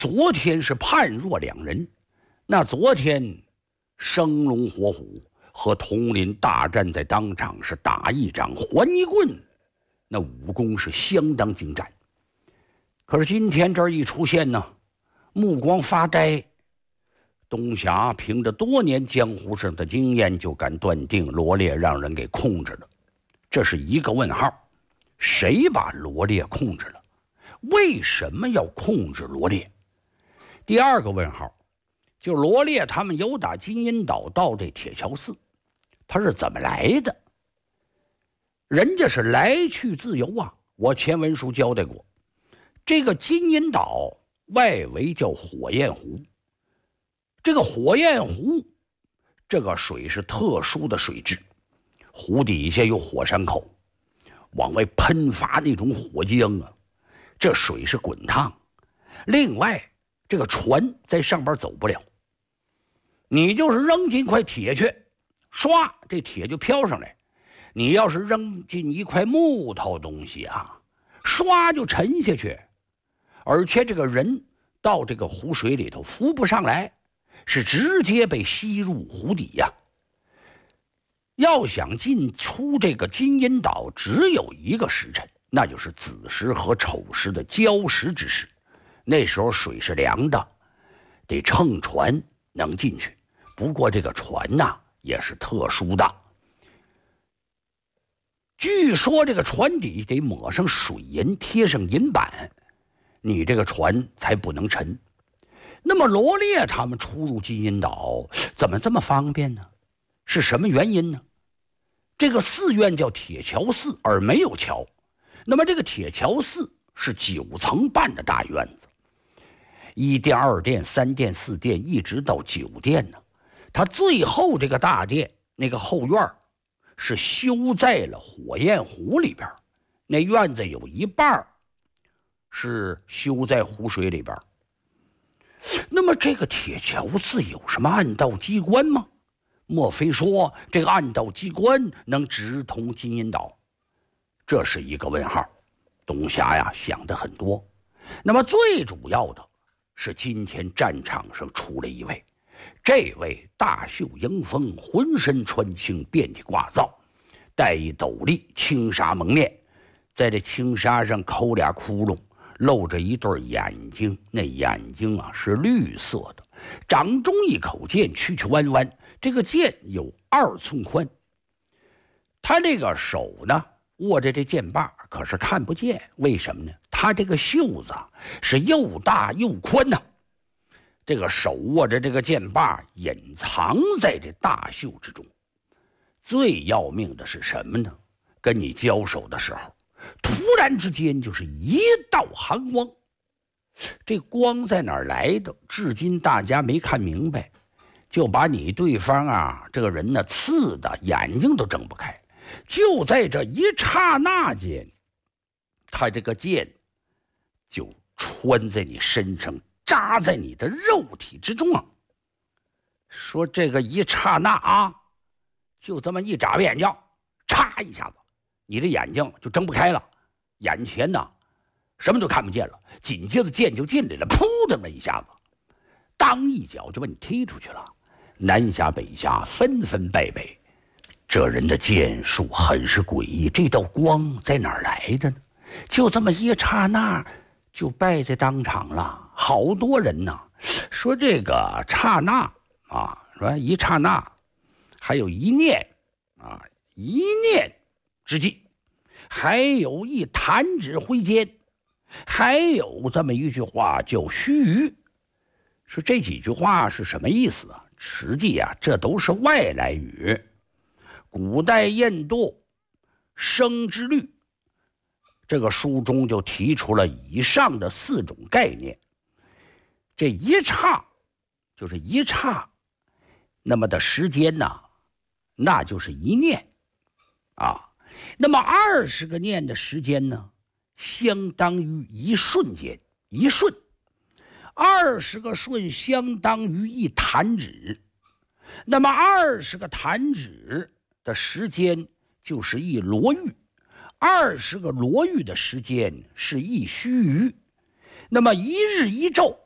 昨天是判若两人，那昨天生龙活虎和佟林大战在当场，是打一掌还一棍，那武功是相当精湛。可是今天这儿一出现呢，目光发呆，东侠凭着多年江湖上的经验，就敢断定罗烈让人给控制了。这是一个问号，谁把罗烈控制了？为什么要控制罗烈？第二个问号，就罗烈他们由打金银岛到这铁桥寺，他是怎么来的？人家是来去自由啊！我前文书交代过，这个金银岛外围叫火焰湖，这个火焰湖，这个水是特殊的水质，湖底下有火山口，往外喷发那种火浆啊，这水是滚烫。另外，这个船在上边走不了，你就是扔进块铁去，唰，这铁就飘上来；你要是扔进一块木头东西啊，唰就沉下去。而且这个人到这个湖水里头浮不上来，是直接被吸入湖底呀。要想进出这个金银岛，只有一个时辰，那就是子时和丑时的交时之时。那时候水是凉的，得乘船能进去。不过这个船呐，也是特殊的。据说这个船底得抹上水银，贴上银板，你这个船才不能沉。那么罗烈他们出入金银岛怎么这么方便呢？是什么原因呢？这个寺院叫铁桥寺，而没有桥。那么这个铁桥寺是9层半的大院子，1殿、2殿、3殿、4殿，一直到9殿呢。它最后这个大殿那个后院是修在了火焰湖里边，那院子有一半是修在湖水里边。那么这个铁桥寺有什么暗道机关吗？莫非说这个暗道机关能直通金银岛？这是一个问号。东侠呀想得很多。那么最主要的是今天战场上出了一位，这位大袖迎风，浑身穿青，遍体挂皂，戴一斗笠，轻纱蒙面，在这轻纱上抠俩窟窿，露着一对眼睛，那眼睛啊是绿色的，掌中一口剑，曲曲弯弯，这个剑有2寸宽。他这个手呢握着这剑把，可是看不见，为什么呢？他这个袖子是又大又宽呐，这个手握着这个剑把，隐藏在这大袖之中。最要命的是什么呢？跟你交手的时候，突然之间就是一道寒光，这光在哪儿来的？至今大家没看明白，就把你对方啊这个人呢刺的眼睛都睁不开。就在这一刹那间，他这个剑就穿在你身上，扎在你的肉体之中啊！说这个一刹那啊，就这么一眨眼睛，嚓一下子，你的眼睛就睁不开了，眼前呢什么都看不见了。紧接着剑就进来了，扑的那一下子，当一脚就把你踢出去了。南侠北侠纷纷败北。这人的剑术很是诡异，这道光在哪儿来的呢？就这么一刹那就败在当场了。好多人呢说这个刹那啊，说一刹那，还有一念啊，一念之际，还有一弹指挥间，还有这么一句话叫须臾。说这几句话是什么意思啊？实际啊，这都是外来语。古代印度生之律这个书中就提出了以上的4种概念。这一刹就是一刹，那么的时间呢，那就是一念啊。那么20个念的时间呢，相当于一瞬间，一瞬；20个瞬相当于一弹指。那么20个弹指的时间就是一罗玉，20个罗玉的时间是一须臾。那么一日一昼